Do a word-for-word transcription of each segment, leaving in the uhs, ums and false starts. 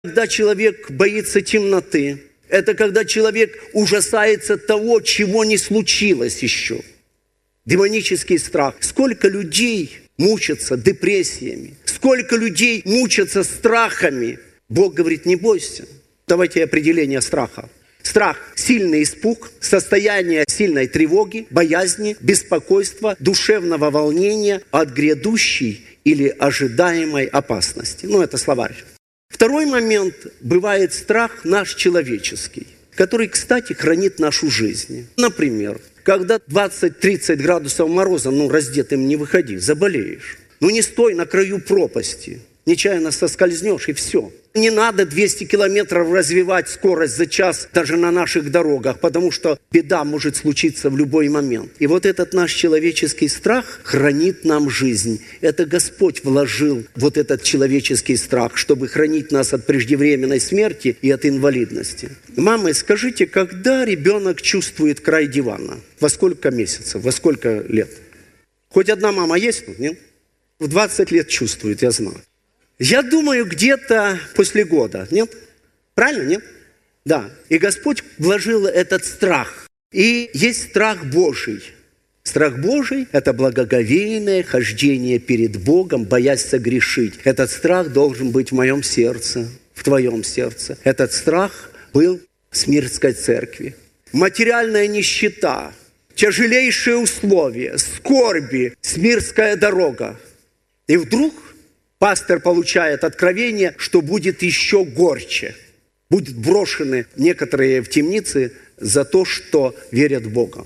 когда человек боится темноты. Это когда человек ужасается того, чего не случилось еще. Демонический страх. Сколько людей мучатся депрессиями. Сколько людей мучатся страхами. Бог говорит, не бойся. Давайте определение страха. Страх – сильный испуг, состояние сильной тревоги, боязни, беспокойства, душевного волнения от грядущей или ожидаемой опасности. Ну, это словарь. Второй момент – бывает страх наш человеческий, который, кстати, хранит нашу жизнь. Например, когда двадцать-тридцать градусов мороза, ну, раздетым не выходи, заболеешь. Ну, не стой на краю пропасти, нечаянно соскользнешь и все. Не надо двести километров развивать скорость за час даже на наших дорогах, потому что беда может случиться в любой момент. И вот этот наш человеческий страх хранит нам жизнь. Это Господь вложил вот этот человеческий страх, чтобы хранить нас от преждевременной смерти и от инвалидности. Мамы, скажите, когда ребенок чувствует край дивана? Во сколько месяцев? Во сколько лет? Хоть одна мама есть тут, нет? В двадцать лет чувствует, я знаю. Я думаю, где-то после года, нет? Правильно, нет? Да. И Господь вложил этот страх. И есть страх Божий. Страх Божий – это благоговейное хождение перед Богом, боясь согрешить. Этот страх должен быть в моем сердце, в твоем сердце. Этот страх был в Смирнской церкви. Материальная нищета, тяжелейшие условия, скорби, Смирнская дорога. И вдруг пастор получает откровение, что будет еще горче. Будут брошены некоторые в темницы за то, что верят в Бога.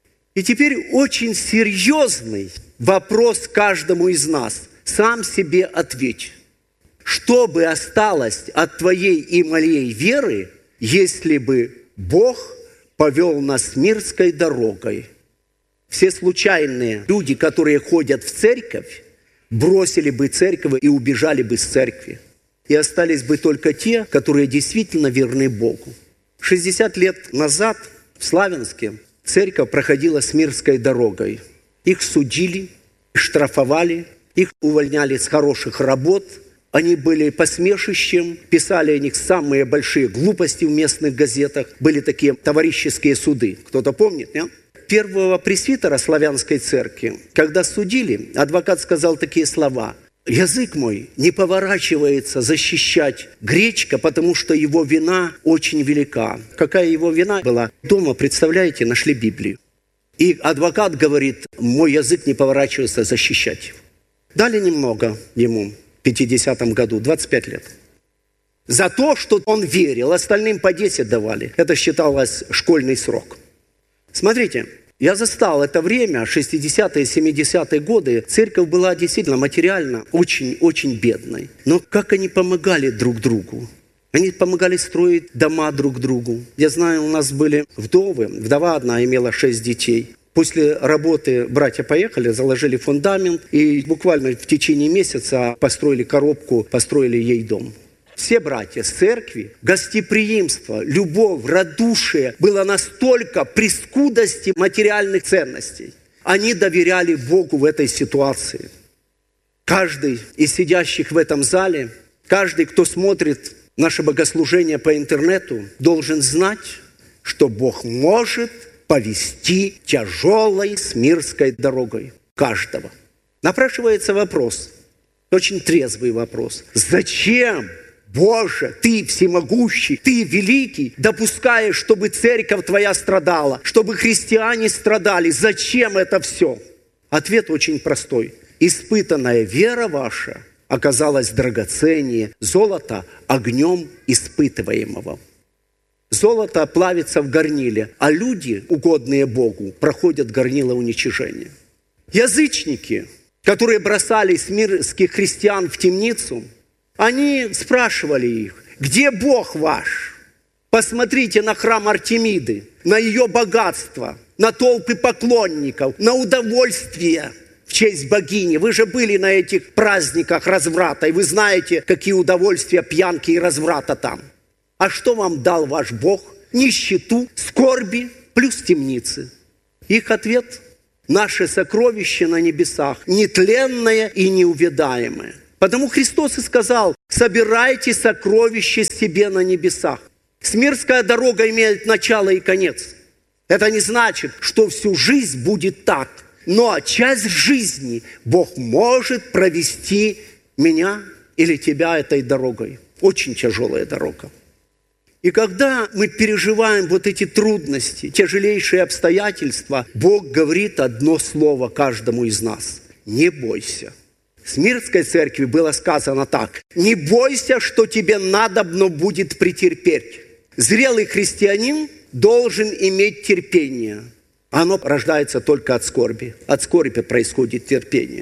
И теперь очень серьезный вопрос каждому из нас. Сам себе ответь. Что бы осталось от твоей и моей веры, если бы Бог повел нас Смирнской дорогой? Все случайные люди, которые ходят в церковь, бросили бы церковь и убежали бы с церкви. И остались бы только те, которые действительно верны Богу. шестьдесят лет назад в Славянске церковь проходила Смирнской дорогой. Их судили, штрафовали, их увольняли с хороших работ. Они были посмешищем, писали о них самые большие глупости в местных газетах. Были такие товарищеские суды. Кто-то помнит, нет? Первого пресвитера Славянской церкви, когда судили, адвокат сказал такие слова: «Язык мой не поворачивается защищать Гречка, потому что его вина очень велика». Какая его вина была? Дома, представляете, нашли Библию. И адвокат говорит: «Мой язык не поворачивается защищать его». Дали немного ему в пятидесятом году, двадцать пять лет. За то, что он верил, остальным по десять давали. Это считалось школьный срок. Смотрите, я застал это время, шестидесятые, семидесятые годы. Церковь была действительно материально очень-очень бедной. Но как они помогали друг другу? Они помогали строить дома друг другу. Я знаю, у нас были вдовы. Вдова одна имела шесть детей. После работы братья поехали, заложили фундамент. И буквально в течение месяца построили коробку, построили ей дом. Все братья с церкви, гостеприимство, любовь, радушие было настолько при скудости материальных ценностей. Они доверяли Богу в этой ситуации. Каждый из сидящих в этом зале, каждый, кто смотрит наше богослужение по интернету, должен знать, что Бог может повести тяжелой Смирнской дорогой каждого. Напрашивается вопрос, очень трезвый вопрос. Зачем, Боже, Ты всемогущий, Ты великий, допускаешь, чтобы церковь Твоя страдала, чтобы христиане страдали? Зачем это все? Ответ очень простой. Испытанная вера ваша оказалась драгоценнее золота огнем испытываемого. Золото плавится в горниле, а люди, угодные Богу, проходят горнило уничижения. Язычники, которые бросали смирнских христиан в темницу, они спрашивали их: где Бог ваш? Посмотрите на храм Артемиды, на ее богатство, на толпы поклонников, на удовольствие в честь богини. Вы же были на этих праздниках разврата, и вы знаете, какие удовольствия, пьянки и разврата там. А что вам дал ваш Бог? Нищету, скорби, плюс темницы. Их ответ: наше сокровище на небесах, нетленное и неувядаемое. Потому Христос и сказал: собирайте сокровища себе на небесах. Смирская дорога имеет начало и конец. Это не значит, что всю жизнь будет так. Но часть жизни Бог может провести меня или тебя этой дорогой. Очень тяжелая дорога. И когда мы переживаем вот эти трудности, тяжелейшие обстоятельства, Бог говорит одно слово каждому из нас. Не бойся. В Смирской церкви было сказано так. Не бойся, что тебе надобно будет претерпеть. Зрелый христианин должен иметь терпение. Оно рождается только от скорби. От скорби происходит терпение.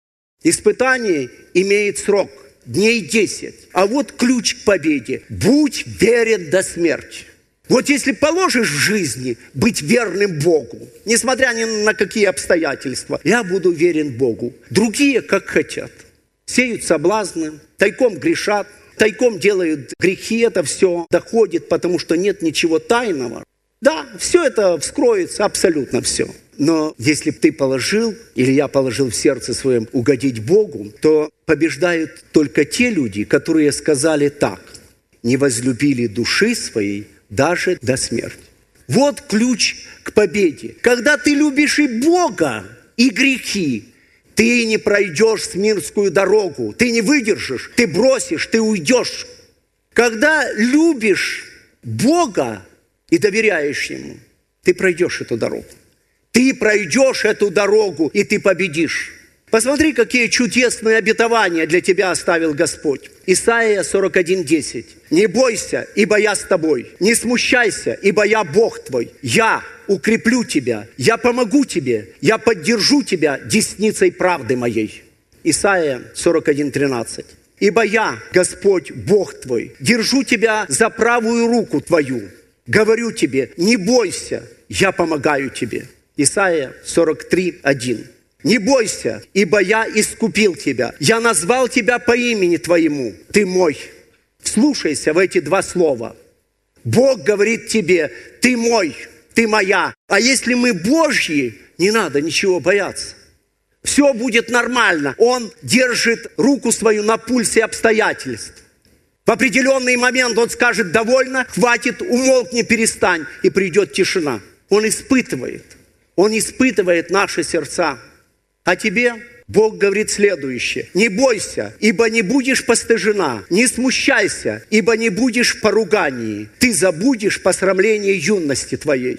Испытание имеет срок. Дней десять. А вот ключ к победе. Будь верен до смерти. Вот если положишь в жизни быть верным Богу, несмотря ни на какие обстоятельства, я буду верен Богу. Другие как хотят. Сеют соблазны, тайком грешат, тайком делают грехи. Это все доходит, потому что нет ничего тайного. Да, все это вскроется, абсолютно все. Но если ты положил, или я положил в сердце своем угодить Богу, то побеждают только те люди, которые сказали так. Не возлюбили души своей даже до смерти. Вот ключ к победе. Когда ты любишь и Бога, и грехи, ты не пройдешь Смирскую дорогу, ты не выдержишь, ты бросишь, ты уйдешь. Когда любишь Бога и доверяешь Ему, ты пройдешь эту дорогу. Ты пройдешь эту дорогу, и ты победишь. Посмотри, какие чудесные обетования для тебя оставил Господь. Исайя сорок один десять. «Не бойся, ибо я с тобой. Не смущайся, ибо я Бог твой. Я укреплю тебя, я помогу тебе, я поддержу тебя десницей правды моей». Исайя сорок один тринадцать. «Ибо я, Господь, Бог твой, держу тебя за правую руку твою. Говорю тебе, не бойся, я помогаю тебе». Исайя сорок три один. «Не бойся, ибо я искупил тебя. Я назвал тебя по имени твоему. Ты мой». Вслушайся в эти два слова. Бог говорит тебе, ты мой, ты моя. А если мы Божьи, не надо ничего бояться. Все будет нормально. Он держит руку свою на пульсе обстоятельств. В определенный момент Он скажет, довольно, хватит, умолкни, перестань. И придет тишина. Он испытывает. Он испытывает наши сердца. А тебе Бог говорит следующее. «Не бойся, ибо не будешь постыжена. Не смущайся, ибо не будешь в поругании. Ты забудешь посрамление юности твоей».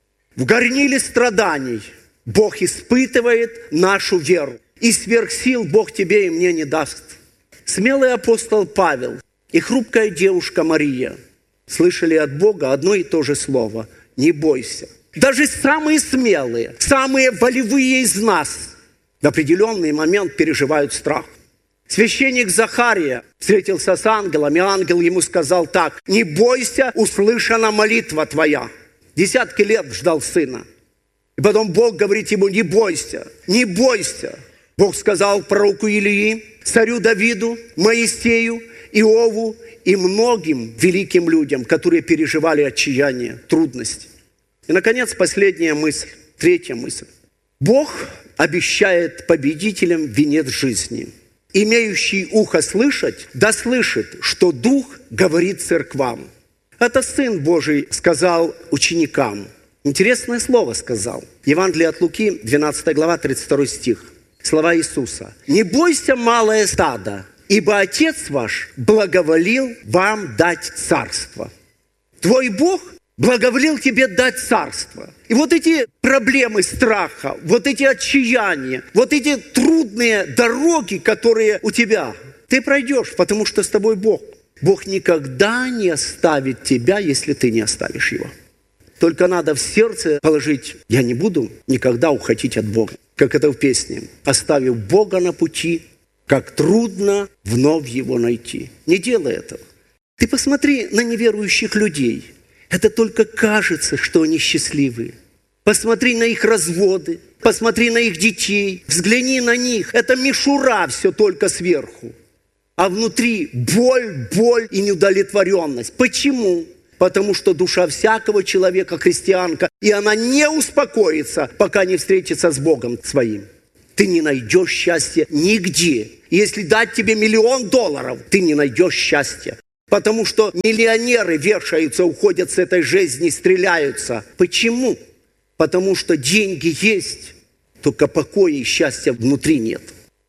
В горниле страданий Бог испытывает нашу веру. И сверх сил Бог тебе и мне не даст. Смелый апостол Павел и хрупкая девушка Мария слышали от Бога одно и то же слово. «Не бойся». Даже самые смелые, самые волевые из нас в определенный момент переживают страх. Священник Захария встретился с ангелом, и ангел ему сказал так: «Не бойся, услышана молитва твоя». Десятки лет ждал сына. И потом Бог говорит ему: «Не бойся, не бойся». Бог сказал пророку Илии, царю Давиду, Моисею, Иову и многим великим людям, которые переживали отчаяние, трудности. И, наконец, последняя мысль, третья мысль. Бог обещает победителям венец жизни. Имеющий ухо слышать, да слышит, что Дух говорит церквам. Это Сын Божий сказал ученикам. Интересное слово сказал. Евангелие от Луки, двенадцатая глава, тридцать второй стих. Слова Иисуса. «Не бойся, малое стадо, ибо Отец ваш благоволил вам дать царство». Твой Бог благоволил тебе дать царство. И вот эти проблемы страха, вот эти отчаяния, вот эти трудные дороги, которые у тебя, ты пройдешь, потому что с тобой Бог. Бог никогда не оставит тебя, если ты не оставишь Его. Только надо в сердце положить: я не буду никогда уходить от Бога. Как это в песне. «Оставив Бога на пути, как трудно вновь Его найти». Не делай этого. Ты посмотри на неверующих людей. Это только кажется, что они счастливые. Посмотри на их разводы, посмотри на их детей, взгляни на них. Это мишура все только сверху. А внутри боль, боль и неудовлетворенность. Почему? Потому что душа всякого человека христианка, и она не успокоится, пока не встретится с Богом своим. ты не найдешь счастья нигде. Если дать тебе миллион долларов, ты не найдешь счастья. Потому что миллионеры вешаются, уходят с этой жизни, стреляются. Почему? Потому что деньги есть, только покоя и счастья внутри нет.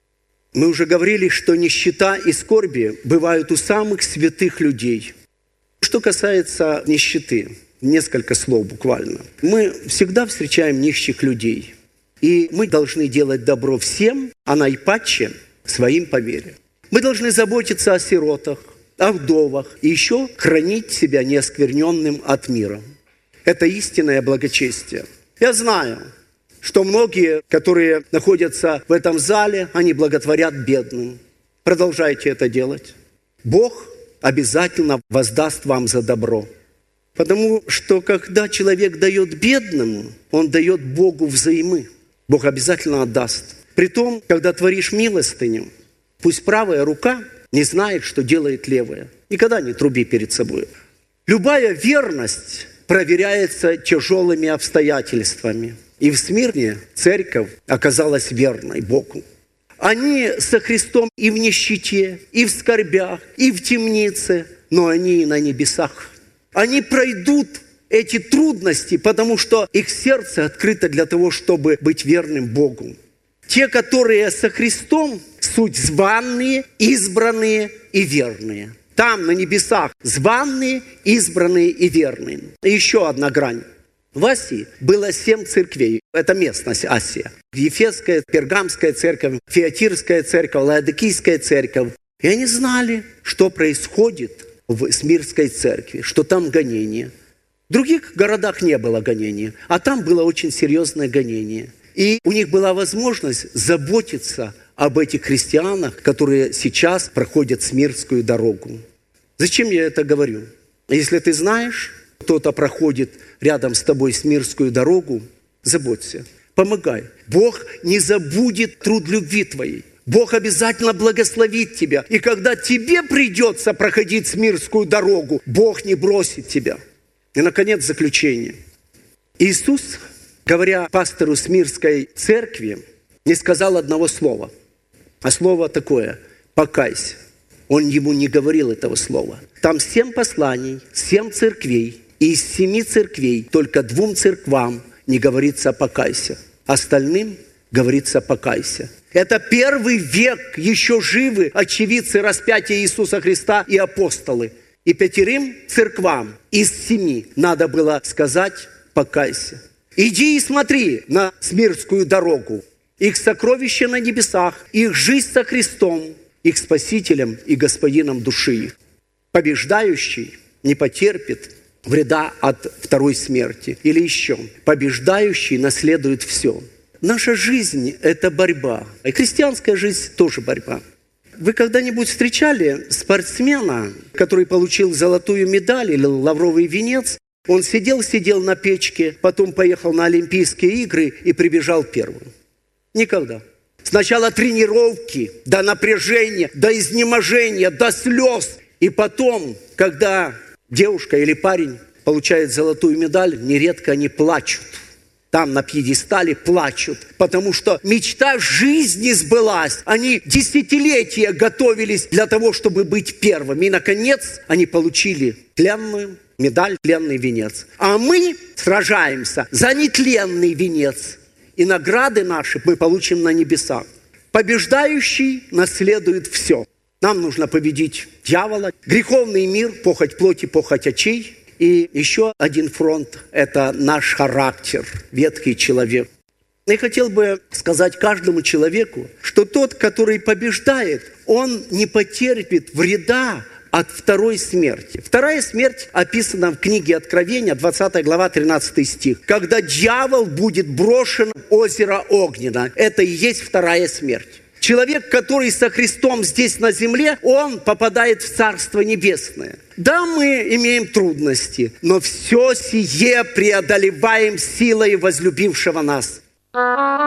Мы уже говорили, что нищета и скорби бывают у самых святых людей. Что касается нищеты, несколько слов буквально. Мы всегда встречаем нищих людей. И мы должны делать добро всем, а наипаче своим по вере. Мы должны заботиться о сиротах, о вдовах и еще хранить себя неоскверненным от мира. Это истинное благочестие. Я знаю, что многие, которые находятся в этом зале, они благотворят бедным. Продолжайте это делать. Бог обязательно воздаст вам за добро. Потому что когда человек дает бедному, он дает Богу взаймы. Бог обязательно отдаст. Притом, когда творишь милостыню, пусть правая рука не знает, что делает левая. Никогда не труби перед собой. Любая верность проверяется тяжелыми обстоятельствами. И в Смирне церковь оказалась верной Богу. Они со Христом и в нищете, и в скорбях, и в темнице, но они и на небесах. Они пройдут эти трудности, потому что их сердце открыто для того, чтобы быть верным Богу. Те, которые со Христом, суть званные, избранные и верные. Там, на небесах, званные, избранные и верные. И еще одна грань. В Асии было семь церквей. Это местность Асия. Ефесская, Пергамская церковь, Фиатирская церковь, Лаодикийская церковь. И они знали, что происходит в Смирской церкви, что там гонение. В других городах не было гонения, а там было очень серьезное гонение. И у них была возможность заботиться об этих христианах, которые сейчас проходят Смирскую дорогу. Зачем я это говорю? Если ты знаешь, кто-то проходит рядом с тобой Смирскую дорогу, заботься, помогай. Бог не забудет труд любви твоей. Бог обязательно благословит тебя. И когда тебе придется проходить Смирскую дорогу, Бог не бросит тебя. И, наконец, заключение. Иисус, говоря пастору Смирской церкви, не сказал одного слова. А слово такое – покайся. Он ему не говорил этого слова. Там семь посланий, семь церквей. И из семи церквей только двум церквам не говорится «покайся». Остальным говорится «покайся». Это первый век, еще живы очевидцы распятия Иисуса Христа и апостолы. И пятерым церквам из семи надо было сказать «покайся». Иди и смотри на Смирскую дорогу. Их сокровища на небесах, их жизнь со Христом, их Спасителем и Господином души их. Побеждающий не потерпит вреда от второй смерти. Или еще, побеждающий наследует все. Наша жизнь – это борьба. И христианская жизнь тоже борьба. Вы когда-нибудь встречали спортсмена, который получил золотую медаль или лавровый венец? Он сидел-сидел на печке, потом поехал на Олимпийские игры и прибежал первым. Никогда. Сначала тренировки, до напряжения, до изнеможения, до слез. И потом, когда девушка или парень получает золотую медаль, нередко они плачут. Там на пьедестале плачут, потому что мечта жизни сбылась. Они десятилетия готовились для того, чтобы быть первыми. И, наконец, они получили тленную медаль, тленный венец. А мы сражаемся за нетленный венец. И награды наши мы получим на небесах. Побеждающий наследует все. Нам нужно победить дьявола, греховный мир, похоть плоти, похоть очей. И еще один фронт – это наш характер, ветхий человек. Я хотел бы сказать каждому человеку, что тот, который побеждает, он не потерпит вреда от второй смерти. Вторая смерть описана в книге Откровения, двадцатая глава, тринадцатый стих. Когда дьявол будет брошен в озеро Огненно. Это и есть вторая смерть. Человек, который со Христом здесь на земле, он попадает в Царство Небесное. Да, мы имеем трудности, но все сие преодолеваем силой возлюбившего нас.